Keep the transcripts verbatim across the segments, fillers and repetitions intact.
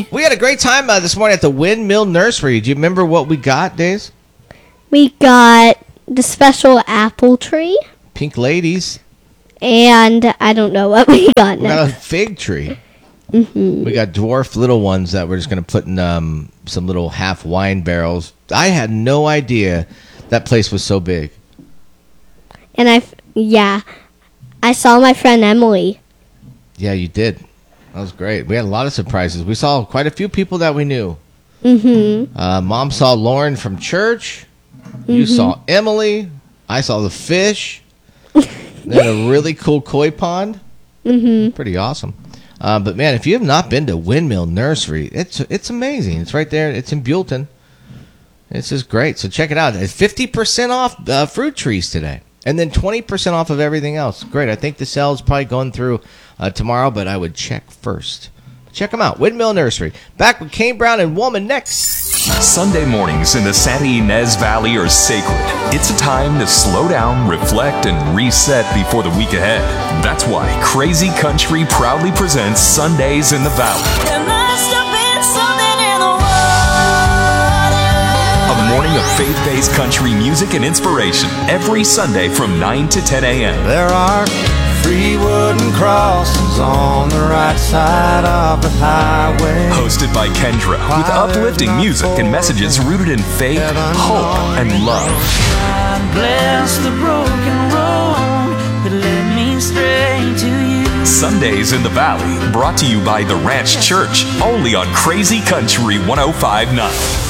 Hi. We had a great time uh, this morning at the Windmill Nursery. Do you remember what we got, Days? We got the special apple tree. Pink ladies. And I don't know what we got We next. got a fig tree. Mm-hmm. We got dwarf little ones that we're just going to put in um, some little half wine barrels. I had no idea that place was so big. And I, yeah, I saw my friend Emily. Yeah, you did. That was great. We had a lot of surprises. We saw quite a few people that we knew. Mm-hmm. Uh, Mom saw Lauren from church. Mm-hmm. You saw Emily. I saw the fish. They had a really cool koi pond. Mm-hmm. Pretty awesome. Uh, but, man, if you have not been to Windmill Nursery, it's it's amazing. It's right there. It's in Buellton. It's just great. So check it out. It's fifty percent off uh, fruit trees today. And then twenty percent off of everything else. Great. I think the sale is probably going through uh, tomorrow, but I would check first. Check them out. Windmill Nursery. Back with Kane Brown and Woman next. Sunday mornings in the Santa Ynez Valley are sacred. It's a time to slow down, reflect, and reset before the week ahead. That's why Crazy Country proudly presents Sundays in the Valley. There must have been something in the water. A morning of faith-based country music and inspiration every Sunday from nine to ten a.m. There are three wooden crosses on the right side of the highway. Hosted by Kendra, with uplifting music and messages rooted in faith, hope, and love. God bless the broken road that led me straight to you. Sundays in the Valley, brought to you by The Ranch Church, only on Crazy Country one oh five point nine.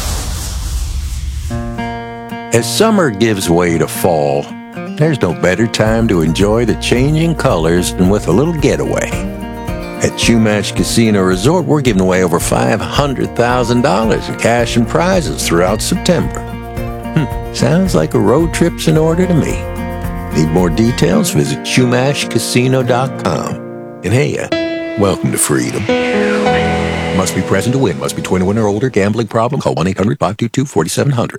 As summer gives way to fall, there's no better time to enjoy the changing colors than with a little getaway. At Chumash Casino Resort, we're giving away over five hundred thousand dollars in cash and prizes throughout September. Hmm, sounds like a road trip's in order to me. Need more details? Visit chumash casino dot com. And hey, uh, welcome to freedom. Must be present to win. Must be twenty-one or older. Gambling problem? Call one eight hundred five two two four seven zero zero.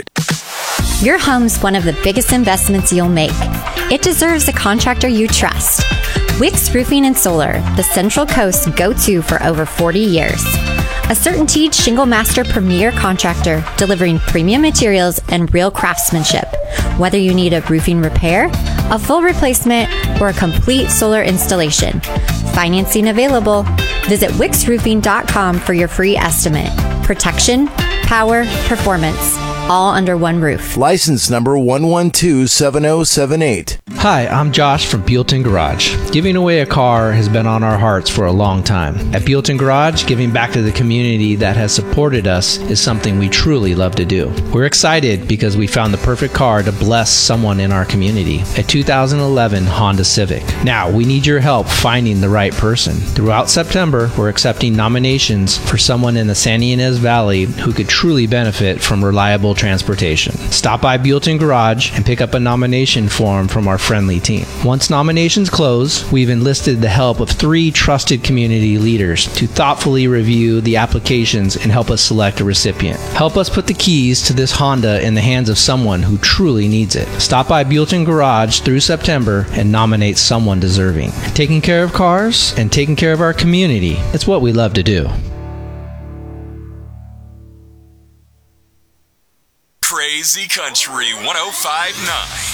Your home's one of the biggest investments you'll make. It deserves a contractor you trust. Wicks Roofing and Solar, the Central Coast's go-to for over forty years. A CertainTeed Shingle Master premier contractor delivering premium materials and real craftsmanship. Whether you need a roofing repair, a full replacement, or a complete solar installation. Financing available. Visit wicks roofing dot com for your free estimate. Protection, power, performance. All under one roof. License number one one two seven zero seven eight. Hi, I'm Josh from Buellton Garage. Giving away a car has been on our hearts for a long time. At Buellton Garage, giving back to the community that has supported us is something we truly love to do. We're excited because we found the perfect car to bless someone in our community, a two thousand eleven Honda Civic. Now, we need your help finding the right person. Throughout September, we're accepting nominations for someone in the Santa Ynez Valley who could truly benefit from reliable transportation. Stop by Buellton Garage and pick up a nomination form from our friendly team. Once nominations close, we've enlisted the help of three trusted community leaders to thoughtfully review the applications and help us select a recipient. Help us put the keys to this Honda in the hands of someone who truly needs it. Stop by Buellton Garage through September and nominate someone deserving. Taking care of cars and taking care of our community, it's what we love to do. Crazy Country one oh five point nine.